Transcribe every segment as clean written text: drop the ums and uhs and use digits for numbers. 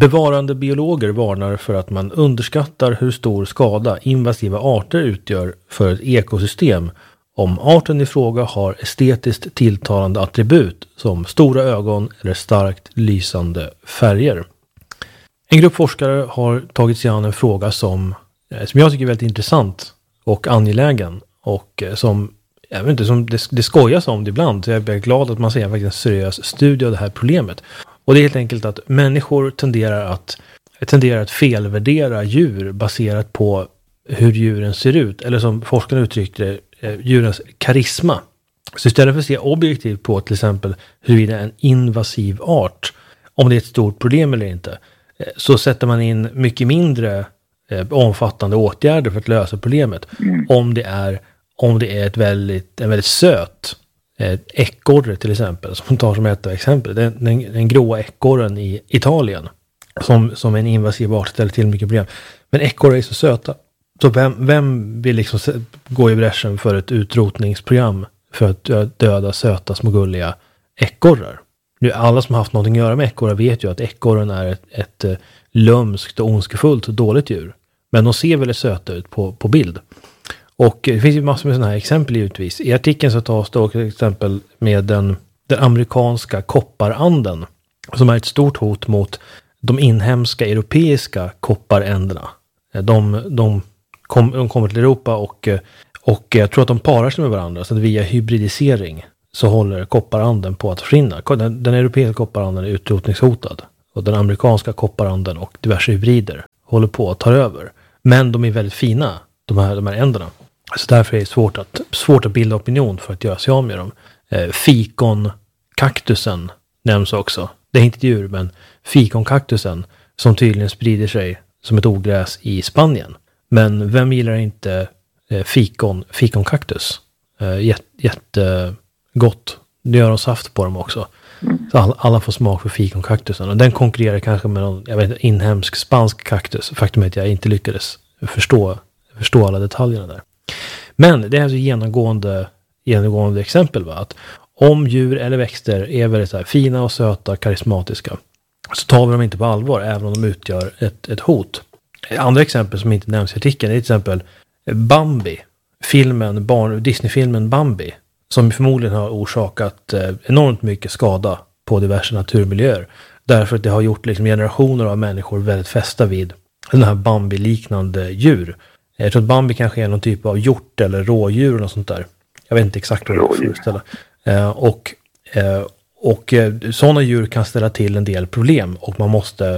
Bevarande biologer varnar för att man underskattar hur stor skada invasiva arter utgör för ett ekosystem om arten i fråga har estetiskt tilltalande attribut som stora ögon eller starkt lysande färger. En grupp forskare har tagit sig an en fråga som jag tycker är väldigt intressant och angelägen och som, jag vet inte, som det skojas om det ibland. Så jag är glad att man ser en seriös studie av det här problemet. Och det är helt enkelt att människor tenderar att felvärdera djur baserat på hur djuren ser ut. Eller som forskarna uttryckte det, djurens karisma. Så istället för att se objektivt på till exempel huruvida en invasiv art, om det är ett stort problem eller inte, så sätter man in mycket mindre omfattande åtgärder för att lösa problemet. Om det är en väldigt söt ekorre till exempel, som tar som ett exempel, den gråa ekorren i Italien som en invasiv art ställer till mycket problem. Men ekorrar är så söta. Så vem vill liksom gå i bräschen för ett utrotningsprogram för att döda söta små gulliga ekorrar? Nu, alla som har haft någonting att göra med ekorrar vet ju att ekorren är ett lömskt och ondskefullt och dåligt djur. Men de ser väldigt söta ut på bild. Och det finns ju massor med sådana här exempel givetvis. I artikeln så tas det till exempel med den amerikanska kopparanden som är ett stort hot mot de inhemska europeiska kopparänderna. De kommer till Europa och jag tror att de parar sig med varandra, så att via hybridisering så håller kopparanden på att försvinna. Den europeiska kopparanden är utrotningshotad och den amerikanska kopparanden och diverse hybrider håller på att ta över. Men de är väldigt fina, de här änderna. Så därför är det svårt att bilda opinion för att göra sig av med dem. Fikonkaktusen nämns också. Det är inte ett djur, men fikonkaktusen som tydligen sprider sig som ett ogräs i Spanien. Men vem gillar inte fikonkaktus? Jättegott. Det gör de saft på dem också. Så alla får smak för fikonkaktusen. Och den konkurrerar kanske med någon, inhemsk spansk kaktus. Faktum är att jag inte lyckades förstå alla detaljerna där. Men det är alltså genomgående exempel, va? Att om djur eller växter är väldigt så här fina och söta, karismatiska, så tar vi dem inte på allvar även om de utgör ett hot. Andra exempel som inte nämns i artikeln är till exempel Bambi, Disney-filmen Bambi, som förmodligen har orsakat enormt mycket skada på diverse naturmiljöer. Därför att det har gjort liksom generationer av människor väldigt fästa vid den här Bambi-liknande djur. Jag tror att Bambi kanske är någon typ av hjort eller rådjur eller något sånt där. Jag vet inte exakt vad det är för föreställa. Och sådana djur kan ställa till en del problem och man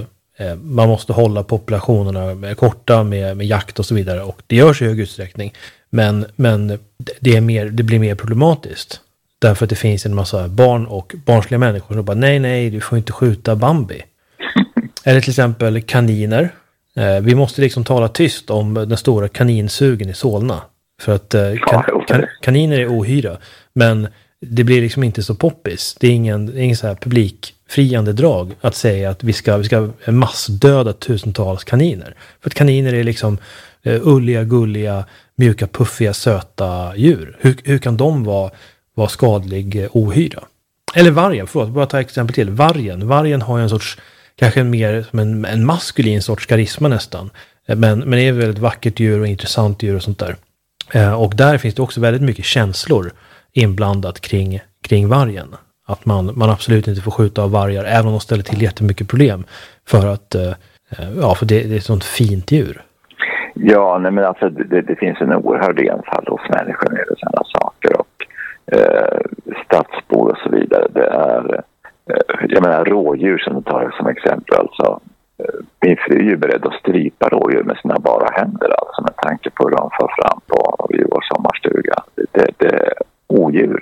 måste hålla populationerna korta med jakt och så vidare, och det görs i hög utsträckning. Men det blir mer problematiskt därför att det finns en massa barn och barnsliga människor som bara nej, du får inte skjuta Bambi. Eller till exempel kaniner. Vi måste liksom tala tyst om den stora kaninsugen i Solna. För att kaniner är ohyra. Men det blir liksom inte så poppis. Det är ingen så här publikfriande drag att säga att vi ska massdöda tusentals kaniner. För att kaniner är liksom ulliga, gulliga, mjuka, puffiga, söta djur. Hur kan de vara skadlig ohyra? Eller vargen, bara ta ett exempel till. Vargen har ju en sorts, kanske mer som en maskulin sorts karisma nästan. Men är ett väldigt vackert djur och intressant djur och sånt där. Och där finns det också väldigt mycket känslor inblandat kring vargen. Att man absolut inte får skjuta av vargar, även om de ställer till jättemycket problem. För att för det är ett sånt fint djur. Ja, nej, men alltså det finns en oerhörd enfald hos människor med sådana saker, och stadsbor och så vidare. Det är, jag menar, rådjur som du tar som exempel. Alltså, min fru är ju beredd att strypa rådjur med sina bara händer, alltså, med tanke på hur de får fram på vår sommarstuga. Det är odjur.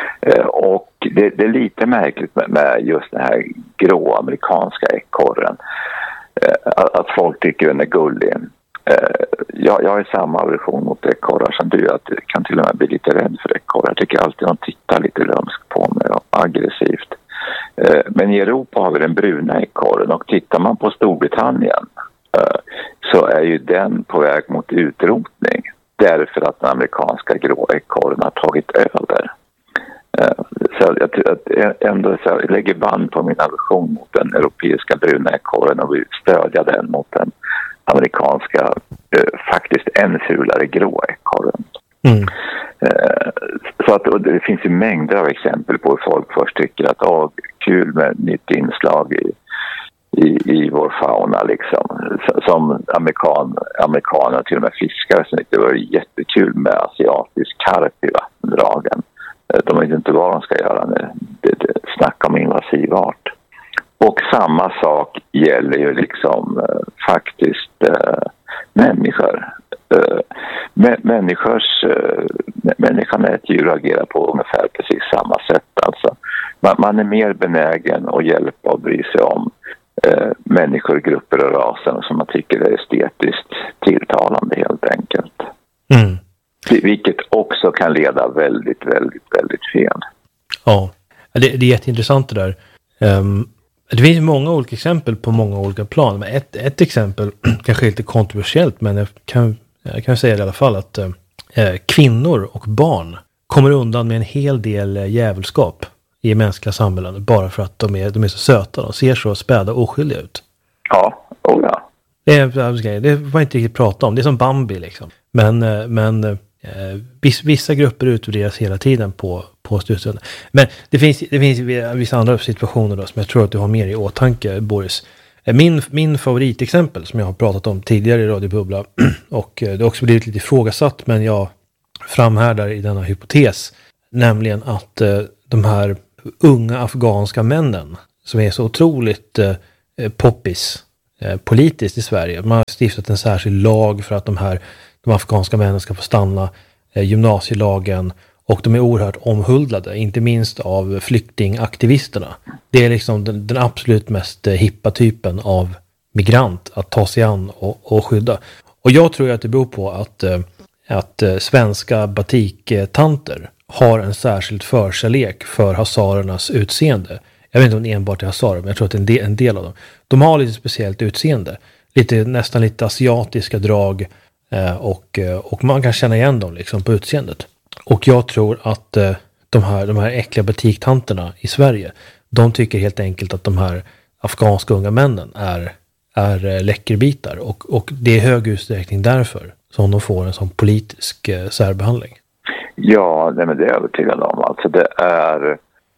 Och det är lite märkligt med just den här grå amerikanska ekorren. Att folk tycker den är gullig. Jag har samma aversion mot ekorrar som du, att jag kan till och med bli lite rädd för ekorrar. Jag tycker alltid de tittar lite lömskt på mig och aggressivt. Men i Europa har vi den bruna ekorren, och tittar man på Storbritannien så är ju den på väg mot utrotning, därför att den amerikanska grå ekorren har tagit över. Så jag tror att ändå så jag lägger band på min aversion mot den europeiska bruna ekorren och vill stödja den mot den amerikanska faktiskt än fulare grå ekorren. Så att, och det finns ju mängder av exempel på hur folk först tycker att kul med nytt inslag i vår fauna liksom. Som amerikaner till och med fiskare som det var jättekul med asiatisk karp i vattendragen. De vet inte vad de ska göra nu. Det snackar om invasiv art. Och samma sak gäller ju liksom faktiskt människor. Människan är ett djur och agerar på ungefär precis samma sätt. Alltså, man är mer benägen att hjälpa och bry sig om människor, grupper och raser som man tycker är estetiskt tilltalande helt enkelt. Vilket också kan leda väldigt, väldigt, väldigt fel. Ja, det är jätteintressant det där. Det finns många olika exempel på många olika plan. Men ett exempel, kanske lite kontroversiellt, men jag kan säga i alla fall att kvinnor och barn kommer undan med en hel del djävulskap i mänskliga samhällen bara för att de är så söta. De ser så späda och oskyldiga ut. Ja, ja. Det var inte riktigt prata om. Det är som Bambi liksom. Men vissa grupper utvärderas hela tiden på studien. Men det finns vissa andra situationer då, som jag tror att du har mer i åtanke, Boris. Min favoritexempel som jag har pratat om tidigare i Radio Bubbla och det har också blivit lite ifrågasatt, men jag framhärdar i denna hypotes, nämligen att de här unga afghanska männen som är så otroligt poppis politiskt i Sverige. Man har stiftat en särskild lag för att de afghanska männen ska få stanna, gymnasielagen, och de är oerhört omhuldade, inte minst av flyktingaktivisterna. Det är liksom den absolut mest hippa typen av migrant att ta sig an och skydda. Och jag tror att det beror på att svenska batiktanter har en särskild förkärlek för hazarernas utseende. Jag vet inte om det enbart är hazarer, men jag tror att det är en del av dem. De har lite speciellt utseende. Nästan lite asiatiska drag, och man kan känna igen dem liksom på utseendet. Och jag tror att de här äckliga batiktanterna i Sverige, de tycker helt enkelt att de här afghanska unga männen är läckerbitar. Och det är hög utsträckning därför som de får en sån politisk särbehandling. Ja, men det är jag övertygad om. Alltså det är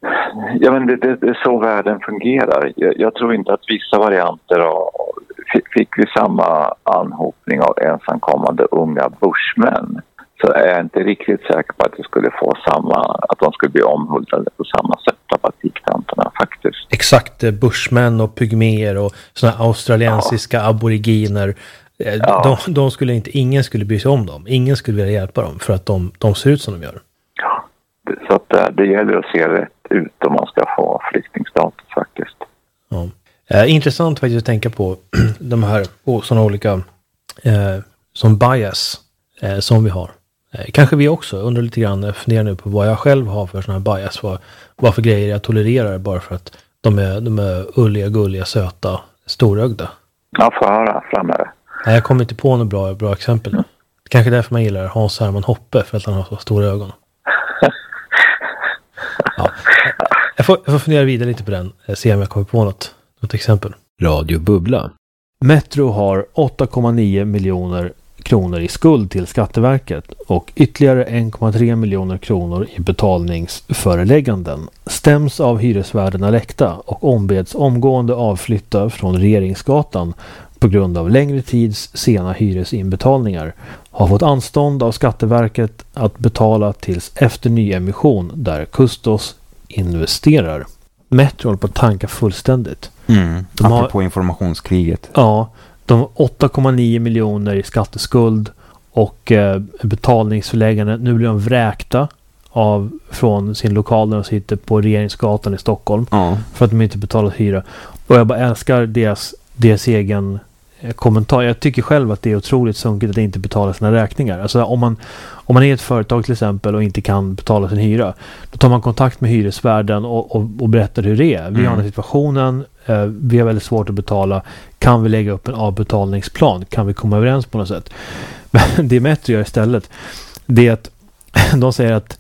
så världen fungerar. Jag tror inte att vissa varianter fick vi samma anhopning av ensamkommande unga bushmän, så är jag inte riktigt säker på att det skulle få att de skulle bli omhuldade på samma sätt av batiktanterna faktiskt. Exakt, bushmän och pygméer och såna australiensiska aboriginer. De skulle ingen skulle bry sig om dem. Ingen skulle vilja hjälpa dem för att de ser ut som de gör. Ja, så att det gäller att se rätt ut om man ska få flyktingstatus faktiskt. Ja. Intressant faktiskt att tänka på de här sådana olika som bias som vi har. Kanske vi också undrar lite grann, funderar nu på vad jag själv har för sådana här bias, vad för grejer jag tolererar bara för att de är ulliga, gulliga, söta, storögda. Ja, får höra framöver. Nej, jag kommer inte på några bra exempel nu. Kanske därför man gillar Hans Herman Hoppe, för att han har så stora ögon. Ja. Jag får fundera vidare lite på den, se om jag kommer på något exempel. Radio Bubbla. Metro har 8,9 miljoner kronor i skuld till Skatteverket och ytterligare 1,3 miljoner kronor i betalningsförelägganden. Stäms av hyresvärden Alecta och ombeds omgående avflytta från Regeringsgatan på grund av längre tids sena hyresinbetalningar. Har fått anstånd av Skatteverket att betala tills efter nyemission där Kustos investerar. Metro håller på att tanka fullständigt. De har på informationskriget. Ja, de har 8,9 miljoner i skatteskuld och betalningsförläggande. Nu blir de vräkta från sin lokal där de sitter på Regeringsgatan i Stockholm för att de inte betalat hyra. Och jag bara älskar deras egen kommentar. Jag tycker själv att det är otroligt sunkigt att inte betala sina räkningar. Alltså om man är ett företag till exempel och inte kan betala sin hyra, då tar man kontakt med hyresvärden och berättar hur det är. Vi har den här situationen, vi har väldigt svårt att betala. Kan vi lägga upp en avbetalningsplan? Kan vi komma överens på något sätt? Men det Metro gör istället, det är att de säger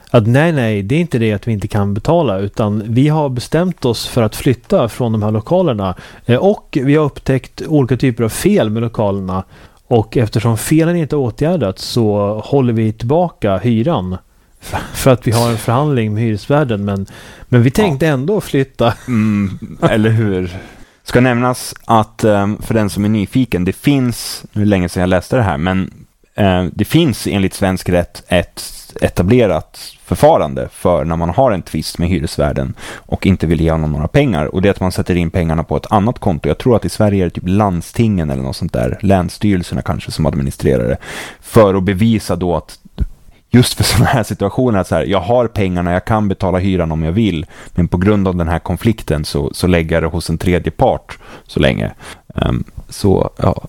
att nej, det är inte det att vi inte kan betala, utan vi har bestämt oss för att flytta från de här lokalerna och vi har upptäckt olika typer av fel med lokalerna, och eftersom felen inte är åtgärdat så håller vi tillbaka hyran för att vi har en förhandling med hyresvärden, men vi tänkte ändå flytta. Eller hur? Ska nämnas att för den som är nyfiken, det finns, nu är det länge sedan jag läste det här, men det finns enligt svensk rätt ett etablerat förfarande för när man har en tvist med hyresvärden och inte vill ge honom några pengar, och det är att man sätter in pengarna på ett annat konto. Jag tror att i Sverige är det typ landstingen eller något sånt där, länsstyrelserna kanske som administrerar det, för att bevisa då att just för sådana här situationer att så här, jag har pengarna, jag kan betala hyran om jag vill, men på grund av den här konflikten så lägger jag det hos en tredje part så länge. Så ja,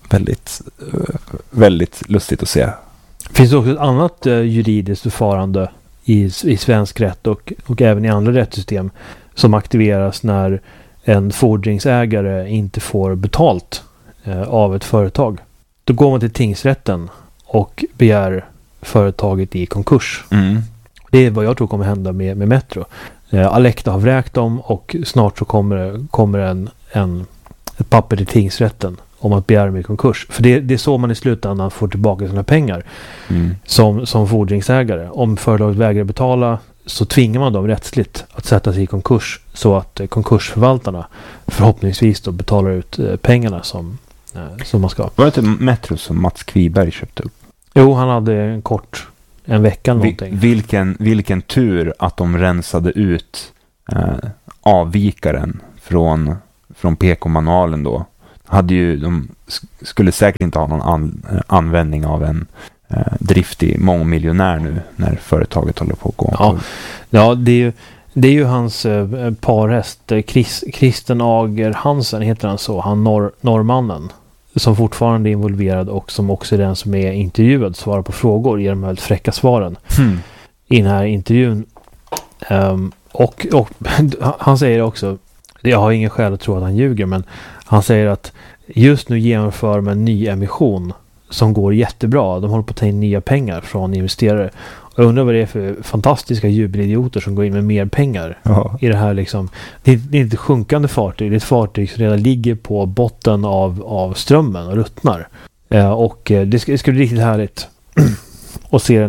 väldigt lustigt att se. Finns det också ett annat juridiskt förfarande i svensk rätt och även i andra rättssystem som aktiveras när en fordringsägare inte får betalt av ett företag. Då går man till tingsrätten och begär företaget i konkurs. Det är vad jag tror kommer hända med Metro. Alecta har vräkt dem och snart så kommer ett papper till tingsrätten om att begära med konkurs. För det är så man i slutändan får tillbaka sina pengar som fordringsägare. Om företaget vägrar betala så tvingar man dem rättsligt att sätta sig i konkurs, så att konkursförvaltarna förhoppningsvis då betalar ut pengarna som man ska. Var det inte Metro som Mats Kviberg köpte upp? Jo, han hade en vecka någonting. Vilken tur att de rensade ut avvikaren från PK-manualen då. De skulle säkert inte ha någon användning av en driftig mångmiljonär nu när företaget håller på att gå. Ja, det är ju hans parhäst Kristen Ager Hansen heter han så, han norrmannen som fortfarande är involverad och som också är den som är intervjuad, svarar på frågor, ger de väldigt fräcka svaren i den här intervjun. Och han säger också, jag har ingen skäl att tro att han ljuger, men han säger att just nu genomför man en ny emission som går jättebra. De håller på att ta in nya pengar från investerare. Och jag undrar vad det är för fantastiska jubelidioter som går in med mer pengar i det här liksom. Det är inte sjunkande fartyg, det är ett fartyg som redan ligger på botten av strömmen och ruttnar. Och det ska bli riktigt härligt att se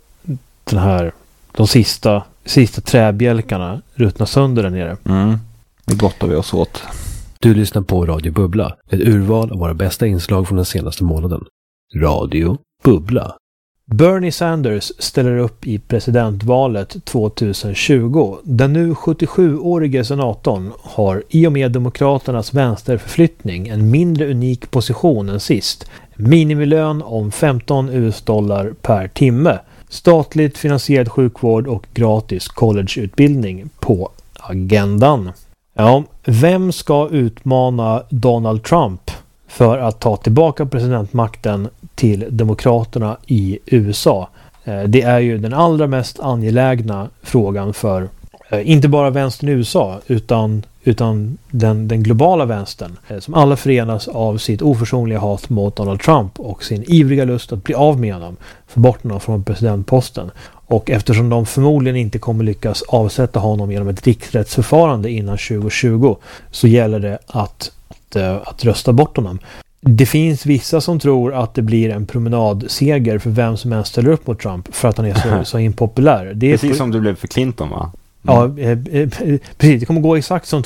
de sista träbjälkarna ruttna sönder där nere. Det gottar vi oss åt. Du lyssnar på Radio Bubbla, ett urval av våra bästa inslag från den senaste månaden. Radio Bubbla. Bernie Sanders ställer upp i presidentvalet 2020. Den nu 77-årige senatorn har i och med demokraternas vänsterförflyttning en mindre unik position än sist. Minimilön om $15 per timme. Statligt finansierad sjukvård och gratis collegeutbildning på agendan. Ja, vem ska utmana Donald Trump för att ta tillbaka presidentmakten till demokraterna i USA? Det är ju den allra mest angelägna frågan för inte bara vänstern i USA utan den globala vänstern som alla förenas av sitt oförsonliga hat mot Donald Trump och sin ivriga lust att bli av med honom, få bort honom från presidentposten. Och eftersom de förmodligen inte kommer lyckas avsätta honom genom ett riksrättsförfarande innan 2020 så gäller det att rösta bort honom. Det finns vissa som tror att det blir en promenadseger för vem som än ställer upp mot Trump för att han är så impopulär. Det är precis som du blev för Clinton, va? Ja, precis. Det kommer gå exakt som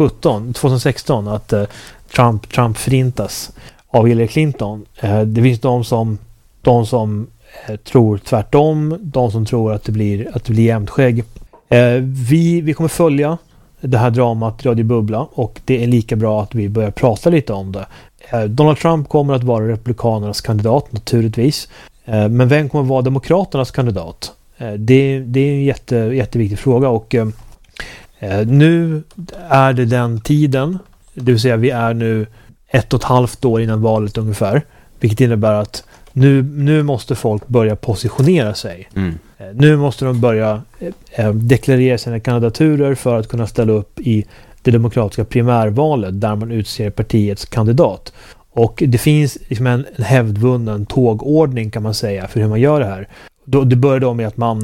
2016 att Trump förintas av Hillary Clinton. Det finns de som tror tvärtom, de som tror att det blir jämnt skägg. Vi kommer följa det här dramat Radio Bubbla och det är lika bra att vi börjar prata lite om det. Donald Trump kommer att vara republikanernas kandidat naturligtvis. Men vem kommer att vara demokraternas kandidat? Det är en jätteviktig fråga och nu är det den tiden, det vill säga vi är nu 1,5 år innan valet ungefär, vilket innebär att nu måste folk börja positionera sig. Nu måste de börja deklarera sina kandidaturer för att kunna ställa upp i det demokratiska primärvalet där man utser partiets kandidat. Och det finns liksom en hävdvunnen tågordning kan man säga för hur man gör det här. Det börjar då med att man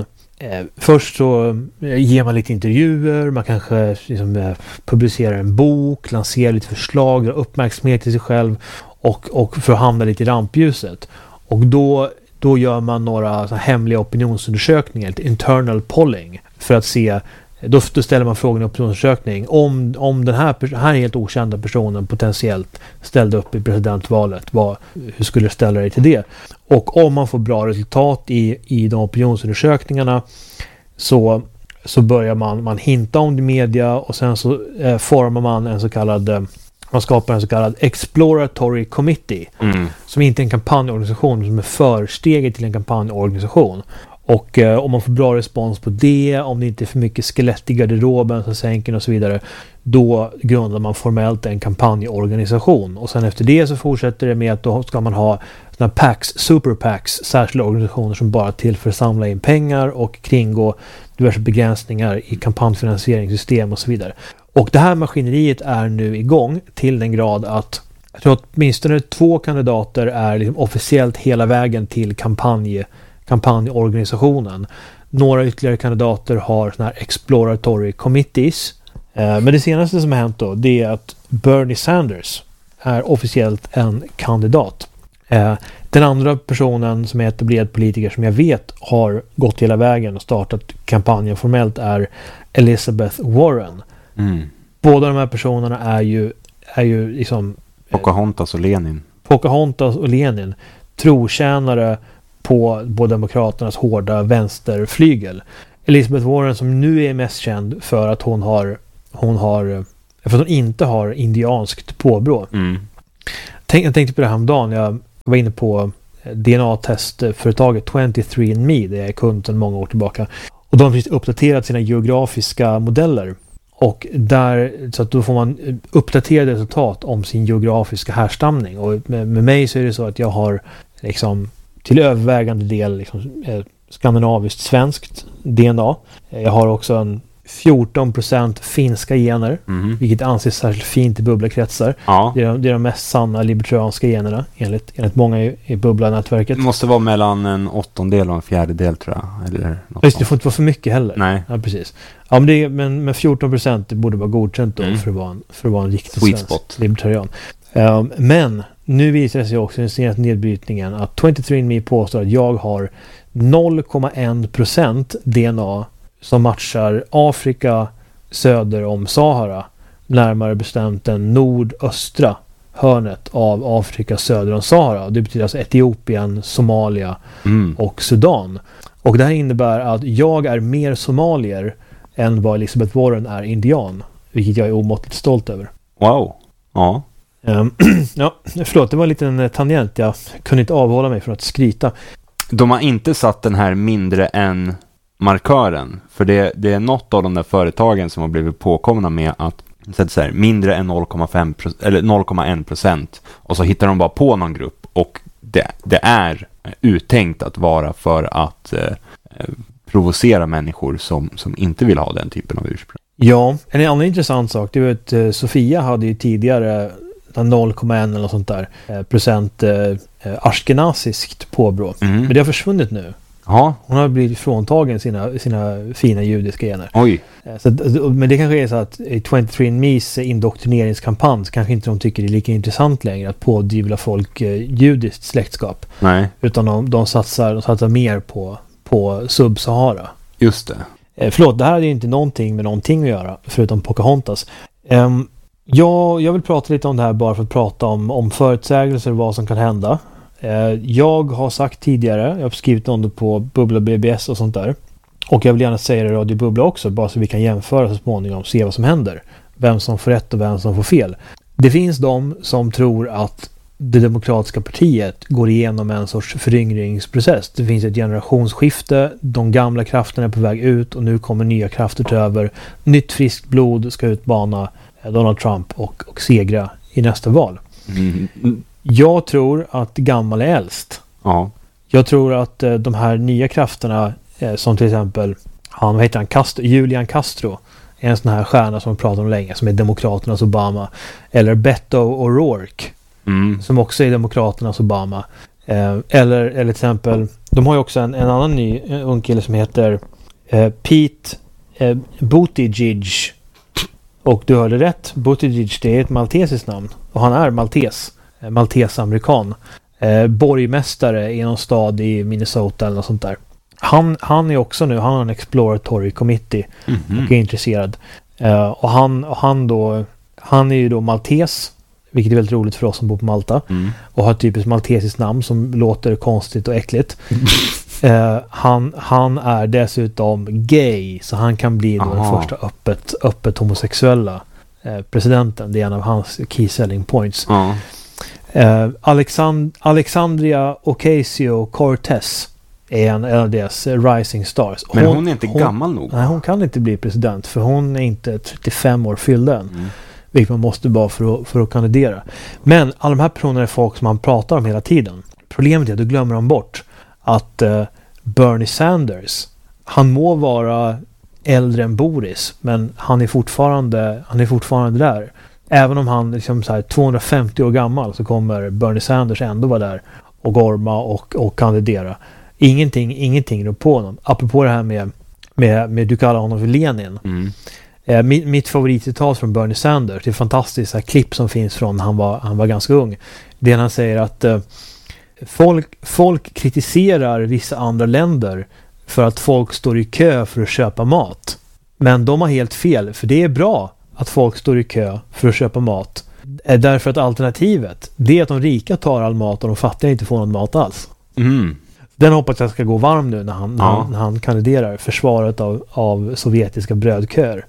först så ger man lite intervjuer, man kanske liksom publicerar en bok, lanserar lite förslag, drar uppmärksamhet till sig själv och för att hamna lite i rampljuset. Och då gör man några så hemliga opinionsundersökningar, lite internal polling, för att se, då ställer man frågan i opinionsundersökning om den här helt okända personen potentiellt ställde upp i presidentvalet, hur skulle du ställa dig till det? Och om man får bra resultat i de opinionsundersökningarna så börjar man hinta om det i media, och sen så formar man man skapar en så kallad exploratory committee, som inte är en kampanjorganisation, som är försteget till en kampanjorganisation. Och om man får bra respons på det, om det inte är för mycket skelett i garderoben som sänker och så vidare, då grundar man formellt en kampanjorganisation. Och sen efter det så fortsätter det med att då ska man ha såna PACs, super PACs, särskilda organisationer som bara till för att samla in pengar och kringgå diverse begränsningar i kampanjfinansieringssystem och så vidare. Och det här maskineriet är nu igång till den grad att jag tror att åtminstone 2 kandidater är liksom officiellt hela vägen till kampanjorganisationen. Några ytterligare kandidater har såna här exploratory committees. Men det senaste som har hänt då, det är att Bernie Sanders är officiellt en kandidat. Den andra personen som är etablerad politiker som jag vet har gått hela vägen och startat kampanjen formellt är Elizabeth Warren. Båda de här personerna är ju liksom Pocahontas och Lenin, trotjänare på Demokraternas hårda vänsterflygel. Elizabeth Warren, som nu är mest känd för att hon inte har indianskt påbrå. Jag tänkte på det här om dagen. Jag var inne på DNA-testföretaget 23andMe, där jag är kund sedan många år tillbaka. Och de har precis uppdaterat sina geografiska modeller. Och så att då får man uppdaterade resultat om sin geografiska härstamning. Och med mig så är det så att jag har liksom till övervägande del liksom, skandinaviskt svenskt DNA. Jag har också en 14% finska gener, vilket anses särskilt fint i bubblakretsar. Ja. Det är de mest sanna libertarianska generna enligt många i bubblanätverket. Det måste vara mellan en 8/8 och en 1/4 tror jag. Eller något just det, får inte vara för mycket heller. Nej. Ja, precis. Ja, men 14% det borde vara godkänt då för att vara en riktig svensk libertarian. Men nu visar det sig också i den senaste nedbrytningen att 23andMe påstår att jag har 0,1% DNA som matchar Afrika söder om Sahara, närmare bestämt den nordöstra hörnet av Afrika söder om Sahara. Det betyder alltså Etiopien, Somalia och Sudan. Och det här innebär att jag är mer somalier än vad Elizabeth Warren är indian, vilket jag är omåttligt stolt över. Wow. Ja. Ja, förlåt, det var en liten tangent. Jag kunde inte avhålla mig från att skryta. De har inte satt den här mindre än markören, för det är något av de där företagen som har blivit påkomna med att så här, mindre än 0,5% eller 0,1%, och så hittar de bara på någon grupp, och det är uttänkt att vara för att provocera människor som inte vill ha den typen av ursprung. Ja, en annan intressant sak, det var att Sofia hade ju tidigare 0,1 eller något sånt där procent ashkenaziskt påbrå. Men det har försvunnit nu. Ja. Hon har blivit fråntagen sina fina judiska gener. Oj. Men det kanske är så att i 23andMes indoktrineringskampanj kanske inte de tycker det är lika intressant längre att pådyvla folk judiskt släktskap. Nej. Utan de satsar mer på Sub-Sahara. Just det. Förlåt, det här är ju inte någonting med någonting att göra förutom Pocahontas. Jag vill prata lite om det här bara för att prata om förutsägelser och vad som kan hända. Jag har sagt tidigare, jag har skrivit om det på Bubbla BBS och sånt där. Och jag vill gärna säga det i Radio Bubbla också, bara så vi kan jämföra så småningom och se vad som händer. Vem som får rätt och vem som får fel. Det finns de som tror att det demokratiska partiet går igenom en sorts föryngringsprocess. Det finns ett generationsskifte, de gamla krafterna är på väg ut och nu kommer nya krafter ta över. Nytt friskt blod ska utbana Donald Trump och segra i nästa val. Jag tror att gammal är äldst. Ja. Jag tror att de här nya krafterna, som till exempel Julian Castro, är en sån här stjärna som vi pratar om länge, som är demokraternas Obama, eller Beto O'Rourke, som också är demokraternas Obama, eller till exempel, de har ju också en annan ny ung kille som heter Pete Buttigieg. Och du hörde rätt. Buttigieg, det är ett maltesiskt namn. Och han är maltes-amerikan. Borgmästare i någon stad i Minnesota eller något sånt där. Han är också nu, han har en exploratory committee och är intresserad. Och han är ju då maltes, vilket är väldigt roligt för oss som bor på Malta. Och har ett typiskt maltesiskt namn som låter konstigt och äckligt. Han är dessutom gay, så han kan bli då den första öppet homosexuella presidenten. Det är en av hans key selling points. Alexandria Ocasio-Cortez är en av deras rising stars. Men hon är inte gammal nog. Nej, hon kan inte bli president för hon är inte 35 år fylld än. Vilket man måste vara för att kandidera. Men alla de här personerna är folk som man pratar om hela tiden. Problemet är att du glömmer dem bort. Att Bernie Sanders, han må vara äldre än Boris, men han är fortfarande där. Även om han liksom så här 250 år gammal, så kommer Bernie Sanders ändå vara där och gorma och kandidera. Ingenting rör på honom. Apropå det här med du kallar honom för Lenin. Mitt favoritcitat från Bernie Sanders, det är fantastiskt här klipp som finns från han var ganska ung. Det är när han säger att folk kritiserar vissa andra länder för att folk står i kö för att köpa mat. Men de har helt fel, för det är bra att folk står i kö för att köpa mat. Därför att alternativet, det är att de rika tar all mat och de fattiga inte får någon mat alls. Den hoppas jag ska gå varm nu när han kandiderar försvaret av sovjetiska brödköer.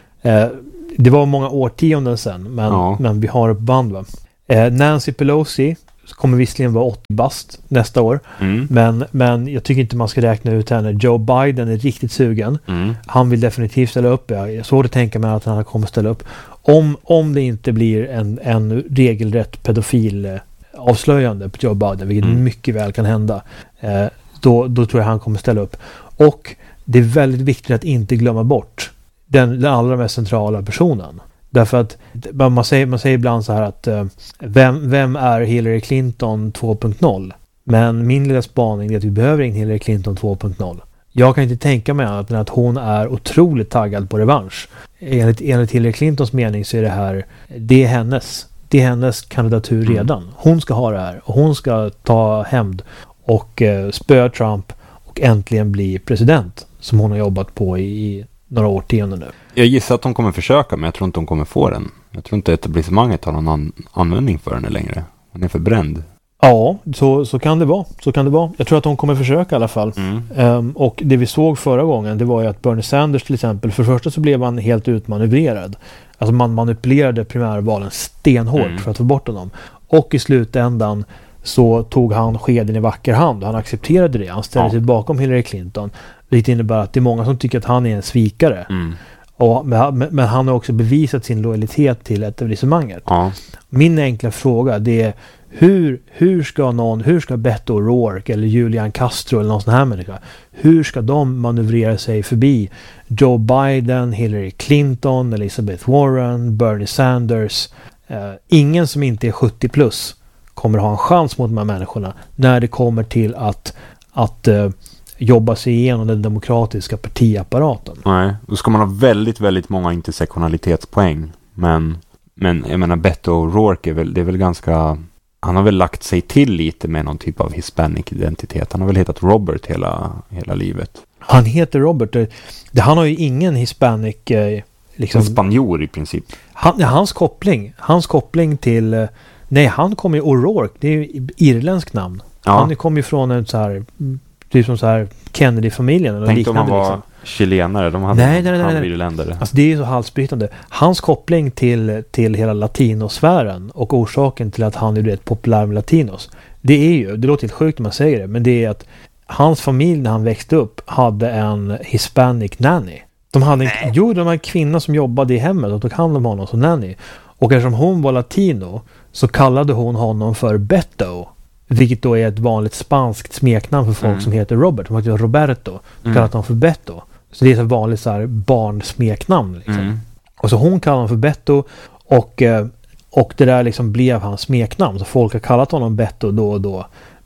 Det var många årtionden sedan, men vi har ett band, va? Nancy Pelosi kommer visserligen vara 80 bast nästa år. Men jag tycker inte man ska räkna ut henne. Joe Biden är riktigt sugen. Han vill definitivt ställa upp. Jag är svårt att tänka mig att han kommer ställa upp. Om det inte blir en regelrätt pedofil avslöjande på Joe Biden, vilket mycket väl kan hända, då tror jag han kommer ställa upp. Och det är väldigt viktigt att inte glömma bort den allra mest centrala personen. Därför att man säger ibland så här att vem är Hillary Clinton 2.0? Men min lilla spaning är att vi behöver en Hillary Clinton 2.0. Jag kan inte tänka mig annat än att hon är otroligt taggad på revansch. Enligt Hillary Clintons mening så är det är hennes kandidatur redan. Hon ska ha det här och hon ska ta hämnd och spöa Trump och äntligen bli president, som hon har jobbat på i några årtionden nu. Jag gissar att de kommer försöka, men jag tror inte de kommer få den. Jag tror inte etablissemanget har någon användning för den längre. Den är förbränd. Ja, så kan det vara. Jag tror att de kommer försöka i alla fall. Och det vi såg förra gången, det var ju att Bernie Sanders till exempel, för det första så blev han helt utmanövrerad. Alltså man manipulerade primärvalen stenhårt för att få bort honom. Och i slutändan så tog han skeden i vacker hand. Han accepterade det. Han ställde sig bakom Hillary Clinton. Det innebär att det är många som tycker att han är en svikare. Men han har också bevisat sin lojalitet till etablissemanget. Min enkla fråga, det är hur ska Beto O'Rourke eller Julian Castro eller någon sån här människa, hur ska de manövrera sig förbi Joe Biden, Hillary Clinton, Elizabeth Warren, Bernie Sanders? Ingen som inte är 70 plus kommer ha en chans mot de här människorna när det kommer till att jobba sig igenom den demokratiska partiapparaten. Nej, då ska man ha väldigt, väldigt många intersektionalitetspoäng. Men jag menar, Beto O'Rourke det är väl ganska... Han har väl lagt sig till lite med någon typ av hispanic identitet. Han har väl hetat Robert hela livet. Han heter Robert. Han har ju ingen hispanic... liksom, en spanjor i princip. Hans koppling till... Nej, han kommer ju O'Rourke. Det är ju irländsk namn. Han kommer ju från en så här... Typ som så här Kennedy-familjen eller liknande. Tänkte om han var chilenare. De hade nej. Alltså det är ju så halsbrytande. Hans koppling till hela latinosfären och orsaken till att han är rätt populär med latinos, det låter helt sjukt när man säger det, men det är att hans familj när han växte upp hade en hispanic nanny. De hade en kvinna som jobbade i hemmet och tog hand om honom som nanny. Och eftersom hon var latino så kallade hon honom för Beto. Vilket då är ett vanligt spanskt smeknamn för folk som heter Robert. De heter Roberto. De kallar honom för Beto. Så det är ett vanligt så här barnsmeknamn. Liksom. Och så hon kallar honom för Beto. Och det där liksom blev hans smeknamn. Så folk har kallat honom Beto då och då.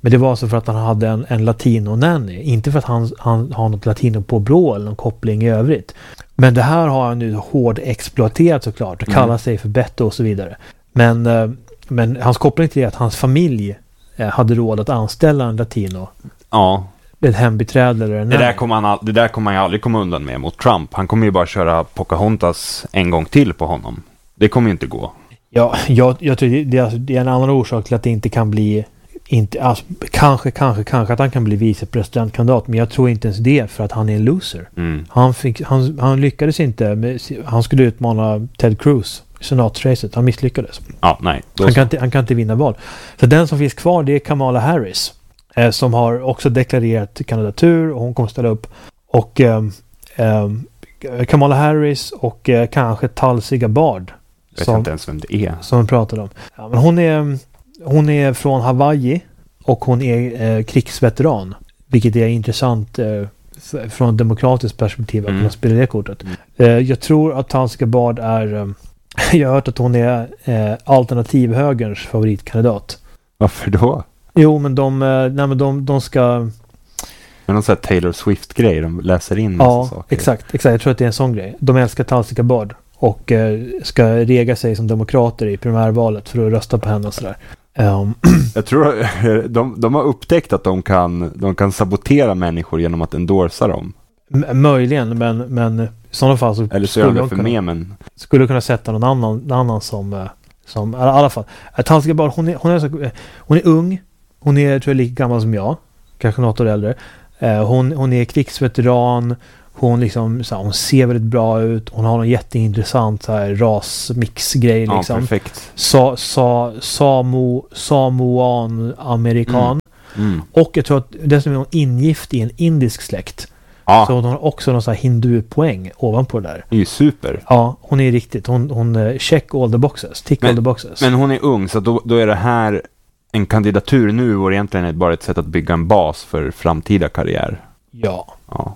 Men det var så för att han hade en latino-nanny. Inte för att han har något latino på blå eller någon koppling i övrigt. Men det här har han nu hård exploaterat såklart. Och kallar sig för Beto och så vidare. Men hans koppling till det är att hans familj hade råd att anställa en latino. Ja. Ett hembiträde eller en det där kommer han ju aldrig komma undan med mot Trump. Han kommer ju bara köra Pocahontas en gång till på honom. Det kommer ju inte gå. Ja, jag tror det är en annan orsak till att det inte kan bli kanske att han kan bli vicepresidentkandidat, men jag tror inte ens det för att han är en loser. Han lyckades inte han skulle utmana Ted Cruz i senatsracet. Han misslyckades. Ja, nej. Han kan inte vinna val. Så den som finns kvar, det är Kamala Harris som har också deklarerat kandidatur och hon kommer ställa upp. Och Kamala Harris och kanske Tulsi Gabbard. Jag vet inte ens vem det är. Som vi pratade om. Ja, men hon är från Hawaii och hon är krigsveteran. Vilket är intressant från ett demokratiskt perspektiv att kunna spela det kortet. Jag tror att Tulsi Gabbard är... jag har hört att hon är alternativhögerns favoritkandidat. Varför då? Jo, men de ska... Men någon sån här Taylor Swift-grej, de läser in massa saker. Exakt. Jag tror att det är en sån grej. De älskar Tulsi Gabbard och ska rega sig som demokrater i primärvalet för att rösta på henne och sådär. Jag tror de har upptäckt att de kan sabotera människor genom att endorsa dem. Möjligen, men i sådana fall så eller så gör de för memen. Skulle kunna sätta någon annan som i alla fall. Tulsi Gabbard, hon är ung. Hon är, tror jag, lika gammal som jag. Kanske något år äldre. Hon är krigsveteran. Hon liksom så här, hon ser väldigt bra ut. Hon har en jätteintressant så här rasmix-grej liksom. Ja, perfekt. Samoan-amerikan. Och jag tror att dessutom är hon ingift i en indisk släkt. Ja. Så hon har också någon sån här hindu-poäng ovanpå det där. Det är ju super. Ja, hon är riktigt. Hon check all the boxes. Tick all the boxes. Men hon är ung, så då är det här en kandidatur nu och egentligen är bara ett sätt att bygga en bas för framtida karriär. Ja.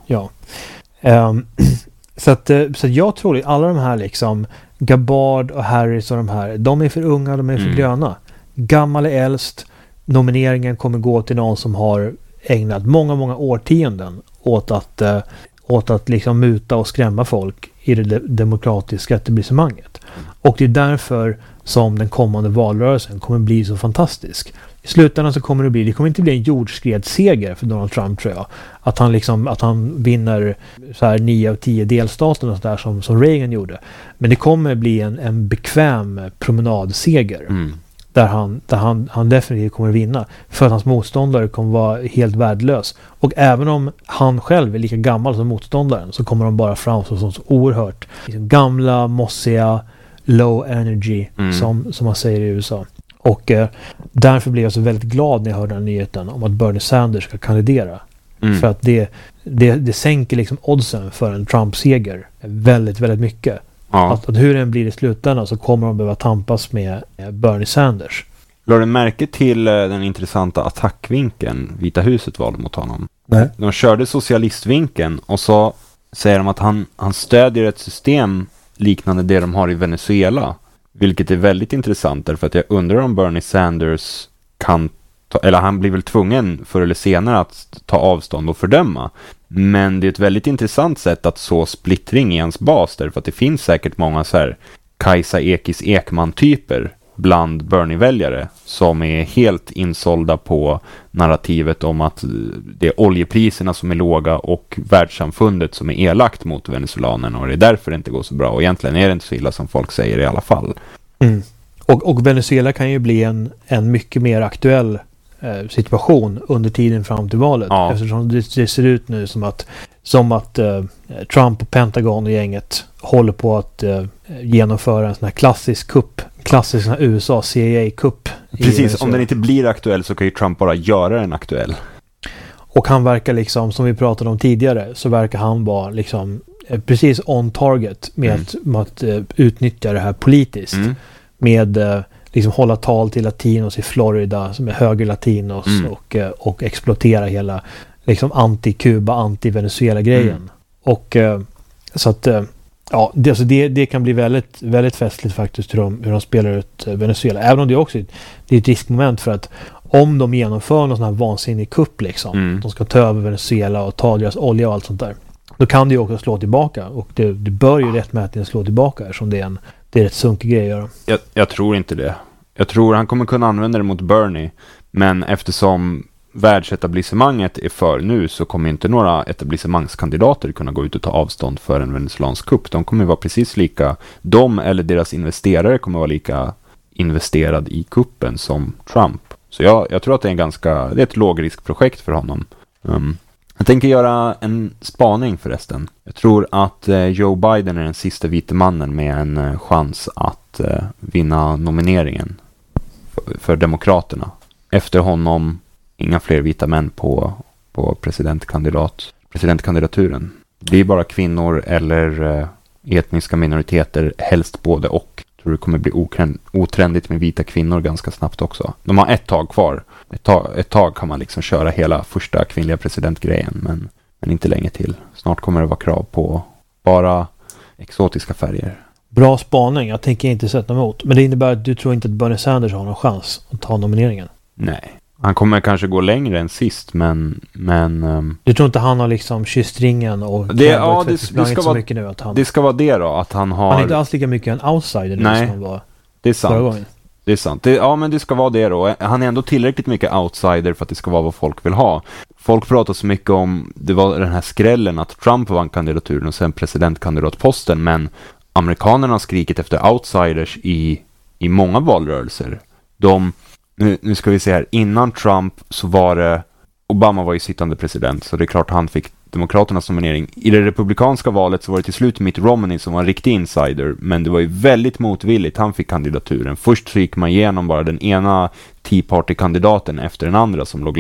Så jag tror att alla de här liksom Gabbard och Harris och de här, de är för unga, de är för gröna. Gammal är äldst. Nomineringen kommer gå till någon som har ägnat många årtionden åt att liksom muta och skrämma folk i det demokratiska etablissemanget. Och det är därför som den kommande valrörelsen kommer bli så fantastisk. I slutändan så kommer det kommer inte bli en jordskredsseger för Donald Trump, tror jag. Att han vinner så här 9 av 10 delstater och så där som Reagan gjorde. Men det kommer bli en bekväm promenadseger. Där han definitivt kommer vinna. För att hans motståndare kommer vara helt värdelös. Och även om han själv är lika gammal som motståndaren så kommer de bara framstå som så oerhört liksom gamla, mossiga, low energy som man säger i USA. Och därför blev jag så väldigt glad när jag hörde den nyheten om att Bernie Sanders ska kandidera. För att det sänker liksom oddsen för en Trump-seger väldigt, väldigt mycket. Ja. Att hur den blir i slutändan så kommer de behöva tampas med Bernie Sanders. Lade du märke till den intressanta attackvinkeln Vita huset valde mot honom? Nej. De körde socialistvinkeln och så säger de att han stödjer ett system liknande det de har i Venezuela. Vilket är väldigt intressant därför att jag undrar om Bernie Sanders kan eller han blir väl tvungen förr eller senare att ta avstånd och fördöma. Men det är ett väldigt intressant sätt att så splittring i hans bas därför att det finns säkert många så här Kajsa Ekis Ekman-typer bland Bernie-väljare som är helt insålda på narrativet om att det är oljepriserna som är låga och världssamfundet som är elakt mot venezuelanerna och det är därför det inte går så bra. Och egentligen är det inte så illa som folk säger i alla fall. Och Venezuela kan ju bli en mycket mer aktuell situation under tiden fram till valet. Ja. Eftersom det ser ut nu som att Trump och Pentagon och gänget håller på att genomföra en sån här klassisk sån här USA CIA-kupp. Precis, om den inte blir aktuell så kan ju Trump bara göra den aktuell. Och han verkar liksom, som vi pratade om tidigare, så verkar han vara liksom precis on target med att utnyttja det här politiskt. Med liksom hålla tal till latinos i Florida som är höger-latinos och exploatera hela liksom anti-Kuba, anti-Venezuela-grejen. Och så att ja, det kan bli väldigt, väldigt festligt faktiskt hur de spelar ut Venezuela. Även om det också är ett riskmoment för att om de genomför någon sån här vansinnig kupp liksom, de ska ta över Venezuela och ta deras olja och allt sånt där, då kan det ju också slå tillbaka, och det bör ju rättmätigt slå tillbaka eftersom det är rätt sunkig grej att göra. Jag tror inte det. Jag tror han kommer kunna använda det mot Bernie, men eftersom världsetablissemanget är för nu, så kommer inte några etablissemangskandidater kunna gå ut och ta avstånd för en venezuelansk kupp. De kommer vara precis lika, de eller deras investerare kommer vara lika investerad i kuppen som Trump. Så jag tror att det är ett lågriskprojekt för honom. Jag tänker göra en spaning förresten. Jag tror att Joe Biden är den sista vita mannen med en chans att vinna nomineringen för Demokraterna. Efter honom inga fler vita män på presidentkandidaturen. Det är bara kvinnor eller etniska minoriteter, helst både och. Jag tror det kommer bli otrendigt med vita kvinnor ganska snabbt också. De har ett tag kvar. Ett tag kan man liksom köra hela första kvinnliga presidentgrejen, men inte länge till. Snart kommer det vara krav på bara exotiska färger. Bra spaning, jag tänker inte sätta emot. Men det innebär att du tror inte att Bernie Sanders har någon chans att ta nomineringen? Nej. Han kommer kanske gå längre än sist, men du tror inte han har liksom kysst ringen och det ska så vara mycket nu att han... Det ska vara det då, att han har... Han är inte alls lika mycket en outsider nu som han var. Det är sant. Det är sant. Men det ska vara det då. Han är ändå tillräckligt mycket outsider för att det ska vara vad folk vill ha. Folk pratar så mycket om, det var den här skrällen att Trump vann kandidaturen och sen presidentkandidatposten, men amerikanerna har skrikit efter outsiders i många valrörelser. Nu ska vi se här, innan Trump så var det, Obama var ju sittande president, så det är klart han fick demokraternas nominering. I det republikanska valet så var det till slut Mitt Romney som var en riktig insider, men det var ju väldigt motvilligt han fick kandidaturen. Först så gick man igenom bara den ena Tea Party-kandidaten efter den andra som låg